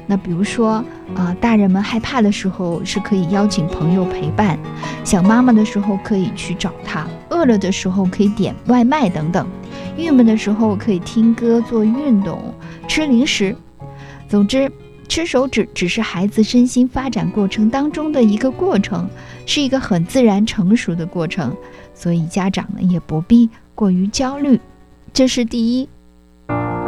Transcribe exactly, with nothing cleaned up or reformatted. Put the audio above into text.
那比如说呃，大人们害怕的时候是可以邀请朋友陪伴，想妈妈的时候可以去找她，饿了的时候可以点外卖等等，郁闷的时候可以听歌、做运动、吃零食。总之，吃手指只是孩子身心发展过程当中的一个过程，是一个很自然成熟的过程，所以家长呢也不必过于焦虑。这是第一。